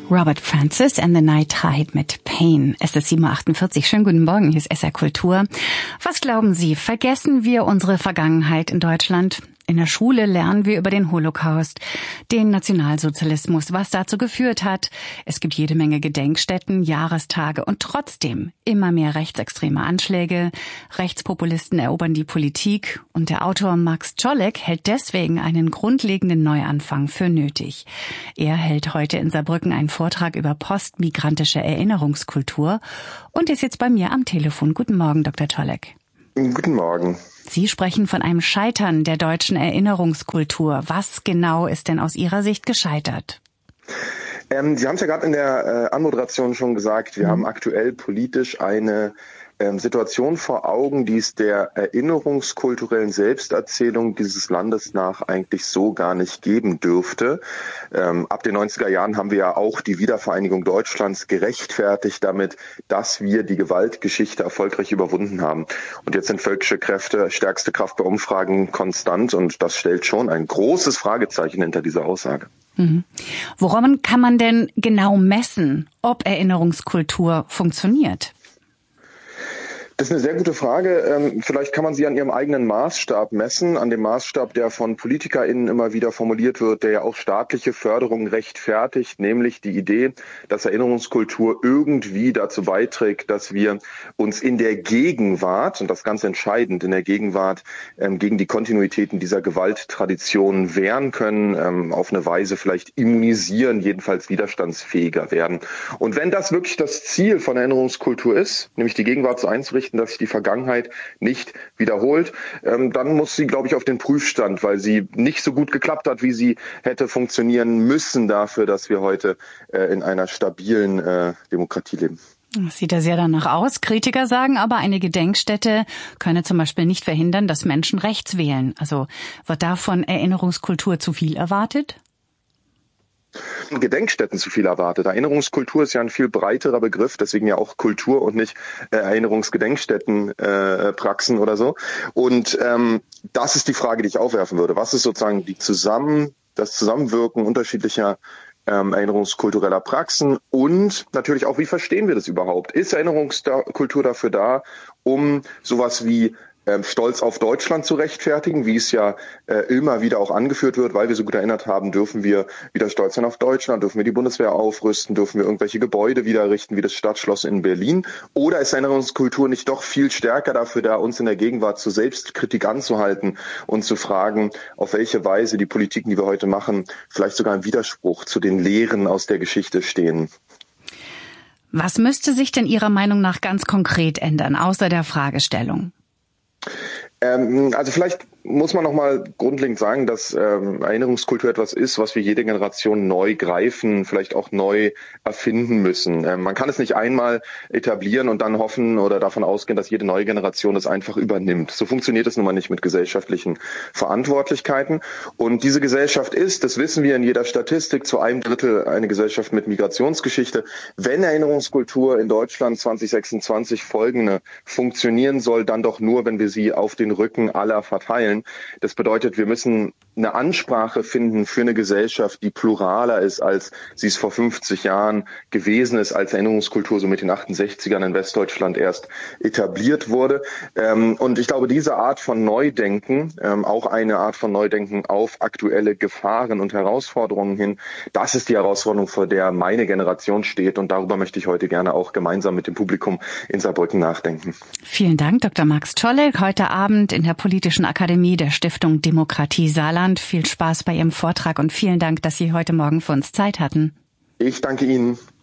Robert Francis and the Night Tide mit Pain. Es ist 7.48 Uhr. Schönen guten Morgen, hier ist SR Kultur. Was glauben Sie, vergessen wir unsere Vergangenheit in Deutschland? In der Schule lernen wir über den Holocaust, den Nationalsozialismus, was dazu geführt hat. Es gibt jede Menge Gedenkstätten, Jahrestage und trotzdem immer mehr rechtsextreme Anschläge. Rechtspopulisten erobern die Politik und der Autor Max Czolek hält deswegen einen grundlegenden Neuanfang für nötig. Er hält heute in Saarbrücken einen Vortrag über postmigrantische Erinnerungskultur und ist jetzt bei mir am Telefon. Guten Morgen, Dr. Czolek. Guten Morgen. Sie sprechen von einem Scheitern der deutschen Erinnerungskultur. Was genau ist denn aus Ihrer Sicht gescheitert? Sie haben es ja gerade in der Anmoderation schon gesagt, wir haben aktuell politisch eine Situation vor Augen, die es der erinnerungskulturellen Selbsterzählung dieses Landes nach eigentlich so gar nicht geben dürfte. Ab den 90er Jahren haben wir ja auch die Wiedervereinigung Deutschlands gerechtfertigt damit, dass wir die Gewaltgeschichte erfolgreich überwunden haben. Und jetzt sind völkische Kräfte stärkste Kraft bei Umfragen konstant und das stellt schon ein großes Fragezeichen hinter dieser Aussage. Woran kann man denn genau messen, ob Erinnerungskultur funktioniert? Das ist eine sehr gute Frage. Vielleicht kann man sie an ihrem eigenen Maßstab messen, an dem Maßstab, der von PolitikerInnen immer wieder formuliert wird, der ja auch staatliche Förderung rechtfertigt, nämlich die Idee, dass Erinnerungskultur irgendwie dazu beiträgt, dass wir uns in der Gegenwart, und das ganz entscheidend, in der Gegenwart gegen die Kontinuitäten dieser Gewalttraditionen wehren können, auf eine Weise vielleicht immunisieren, jedenfalls widerstandsfähiger werden. Und wenn das wirklich das Ziel von Erinnerungskultur ist, nämlich die Gegenwart so einzurichten, dass sich die Vergangenheit nicht wiederholt, dann muss sie, glaube ich, auf den Prüfstand, weil sie nicht so gut geklappt hat, wie sie hätte funktionieren müssen dafür, dass wir heute in einer stabilen Demokratie leben. Das sieht ja sehr danach aus. Kritiker sagen aber, eine Gedenkstätte könne zum Beispiel nicht verhindern, dass Menschen rechts wählen. Also wird da von Erinnerungskultur zu viel erwartet? Gedenkstätten zu viel erwartet. Erinnerungskultur ist ja ein viel breiterer Begriff, deswegen ja auch Kultur und nicht Erinnerungsgedenkstätten, Praxen oder so. Und das ist die Frage, die ich aufwerfen würde. Was ist sozusagen das Zusammenwirken unterschiedlicher erinnerungskultureller Praxen und natürlich auch, wie verstehen wir das überhaupt? Ist Erinnerungskultur dafür da, um sowas wie Stolz auf Deutschland zu rechtfertigen, wie es ja immer wieder auch angeführt wird, weil wir so gut erinnert haben, dürfen wir wieder stolz sein auf Deutschland, dürfen wir die Bundeswehr aufrüsten, dürfen wir irgendwelche Gebäude wieder errichten, wie das Stadtschloss in Berlin? Oder ist Erinnerungskultur nicht doch viel stärker dafür da, uns in der Gegenwart zur Selbstkritik anzuhalten und zu fragen, auf welche Weise die Politiken, die wir heute machen, vielleicht sogar im Widerspruch zu den Lehren aus der Geschichte stehen? Was müsste sich denn Ihrer Meinung nach ganz konkret ändern, außer der Fragestellung? Also vielleicht muss man noch mal grundlegend sagen, dass Erinnerungskultur etwas ist, was wir jede Generation neu greifen, vielleicht auch neu erfinden müssen. Man kann es nicht einmal etablieren und dann hoffen oder davon ausgehen, dass jede neue Generation es einfach übernimmt. So funktioniert es nun mal nicht mit gesellschaftlichen Verantwortlichkeiten. Und diese Gesellschaft ist, das wissen wir in jeder Statistik, zu 1/3 eine Gesellschaft mit Migrationsgeschichte. Wenn Erinnerungskultur in Deutschland 2026 folgende funktionieren soll, dann doch nur, wenn wir sie auf den Rücken aller verteilen. Das bedeutet, wir müssen eine Ansprache finden für eine Gesellschaft, die pluraler ist, als sie es vor 50 Jahren gewesen ist, als Erinnerungskultur so mit den 68ern in Westdeutschland erst etabliert wurde. Und ich glaube, diese Art von Neudenken, auch eine Art von Neudenken auf aktuelle Gefahren und Herausforderungen hin, das ist die Herausforderung, vor der meine Generation steht. Und darüber möchte ich heute gerne auch gemeinsam mit dem Publikum in Saarbrücken nachdenken. Vielen Dank, Dr. Max Czolek, heute Abend in der Politischen Akademie der Stiftung Demokratie Saarland. Viel Spaß bei Ihrem Vortrag und vielen Dank, dass Sie heute Morgen für uns Zeit hatten. Ich danke Ihnen.